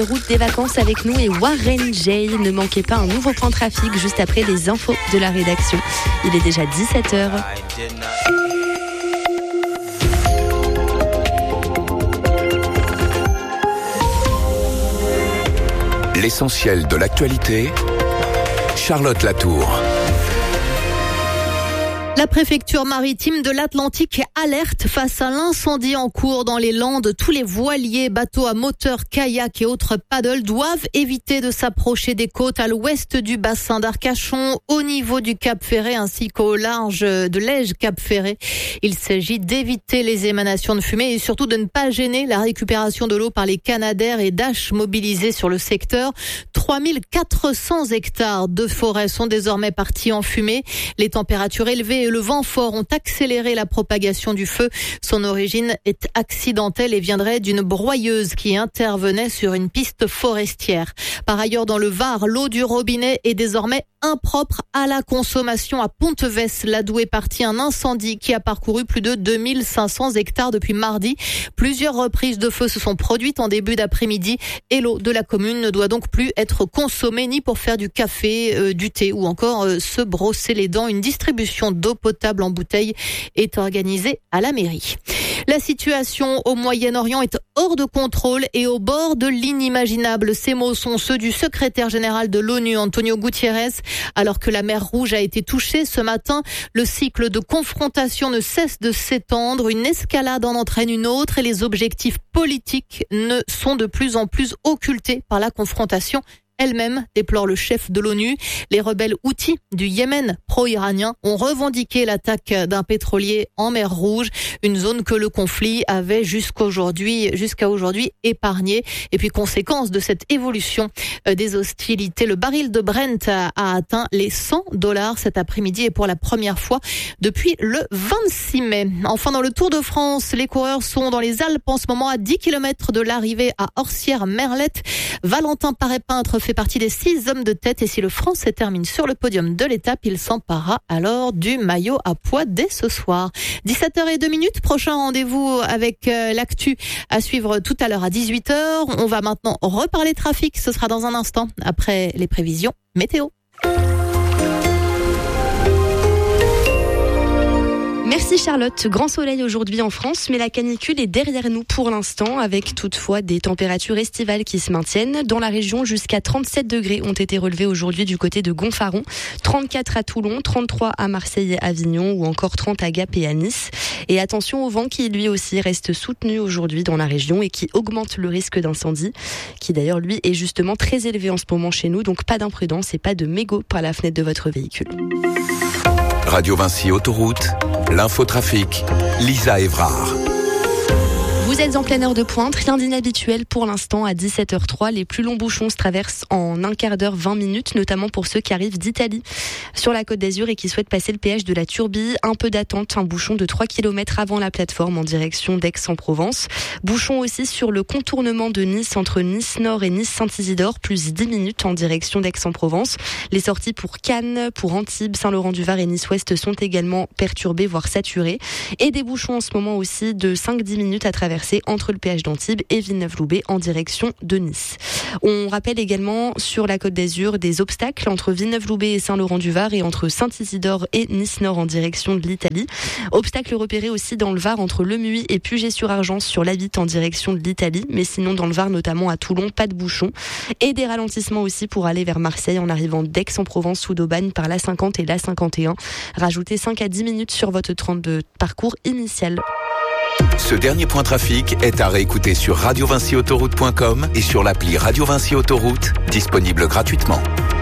Route des vacances avec nous et Warren Jay. Ne manquez pas un nouveau point trafic juste après les infos de la rédaction. Il est déjà 17h. L'essentiel de l'actualité, Charlotte Latour. La préfecture maritime de l'Atlantique alerte face à l'incendie en cours dans les Landes. Tous les voiliers, bateaux à moteur, kayaks et autres paddles doivent éviter de s'approcher des côtes à l'ouest du bassin d'Arcachon, au niveau du Cap Ferret ainsi qu'au large de l'Ège Cap Ferret. Il s'agit d'éviter les émanations de fumée et surtout de ne pas gêner la récupération de l'eau par les canadaires et daches mobilisés sur le secteur. 3400 hectares de forêt sont désormais partis en fumée. Les températures élevées et le vent fort ont accéléré la propagation du feu. Son origine est accidentelle et viendrait d'une broyeuse qui intervenait sur une piste forestière. Par ailleurs, dans le Var, l'eau du robinet est désormais impropre à la consommation. À Pontevès, d'où est parti un incendie qui a parcouru plus de 2500 hectares depuis mardi. Plusieurs reprises de feu se sont produites en début d'après-midi et l'eau de la commune ne doit donc plus être consommée ni pour faire du café, du thé ou encore se brosser les dents. Une distribution d'eau potable en bouteille est organisée à la mairie. La situation au Moyen-Orient est hors de contrôle et au bord de l'inimaginable. Ces mots sont ceux du secrétaire général de l'ONU, Antonio Guterres. Alors que la mer Rouge a été touchée ce matin, le cycle de confrontation ne cesse de s'étendre. Une escalade en entraîne une autre et les objectifs politiques ne sont de plus en plus occultés par la confrontation elle-même, déplore le chef de l'ONU. Les rebelles Houthis du Yémen pro-iranien ont revendiqué l'attaque d'un pétrolier en mer Rouge, une zone que le conflit avait jusqu'à aujourd'hui épargnée. Et puis, conséquence de cette évolution des hostilités, le baril de Brent a atteint les $100 cet après-midi et pour la première fois depuis le 26 mai. Enfin, dans le Tour de France, les coureurs sont dans les Alpes en ce moment à 10 km de l'arrivée à Orsières-Merlette. Valentin Paré-Peintre fait partie des 6 hommes de tête et si le Français termine sur le podium de l'étape, il s'emparera alors du maillot à poids dès ce soir. 17h02, prochain rendez-vous avec l'actu à suivre tout à l'heure à 18h. On va maintenant reparler trafic, ce sera dans un instant après les prévisions météo. Merci Charlotte. Grand soleil aujourd'hui en France, mais la canicule est derrière nous pour l'instant, avec toutefois des températures estivales qui se maintiennent. Dans la région, jusqu'à 37 degrés ont été relevés aujourd'hui du côté de Gonfaron, 34 à Toulon, 33 à Marseille et Avignon ou encore 30 à Gap et à Nice. Et attention au vent qui lui aussi reste soutenu aujourd'hui dans la région et qui augmente le risque d'incendie, qui d'ailleurs lui est justement très élevé en ce moment chez nous, donc pas d'imprudence et pas de mégots par la fenêtre de votre véhicule. Radio Vinci Autoroute, l'infotrafic, Lisa Évrard. Vous êtes en pleine heure de pointe, rien d'inhabituel pour l'instant à 17h03. Les plus longs bouchons se traversent en un quart d'heure, 20 minutes, notamment pour ceux qui arrivent d'Italie sur la Côte d'Azur et qui souhaitent passer le péage de la Turbie. Un peu d'attente, un bouchon de 3 km avant la plateforme en direction d'Aix-en-Provence. Bouchon aussi sur le contournement de Nice entre Nice-Nord et Nice-Saint-Isidore, plus 10 minutes en direction d'Aix-en-Provence. Les sorties pour Cannes, pour Antibes, Saint-Laurent-du-Var et Nice-Ouest sont également perturbées, voire saturées. Et des bouchons en ce moment aussi de 5-10 minutes à travers entre le péage d'Antibes et Villeneuve-Loubet en direction de Nice. On rappelle également sur la Côte d'Azur des obstacles entre Villeneuve-Loubet et Saint-Laurent-du-Var et entre Saint-Isidore et Nice-Nord en direction de l'Italie. Obstacles repérés aussi dans le Var entre Lemuy et Puget-sur-Argence sur l'A8 en direction de l'Italie, mais sinon dans le Var notamment à Toulon, pas de bouchons. Et des ralentissements aussi pour aller vers Marseille en arrivant d'Aix-en-Provence ou d'Aubagne par l'A50 et l'A51. Rajoutez 5 à 10 minutes sur votre 32 parcours initial. Ce dernier point trafic est à réécouter sur radiovinciautoroute.com et sur l'appli Radio Vinci Autoroute, disponible gratuitement.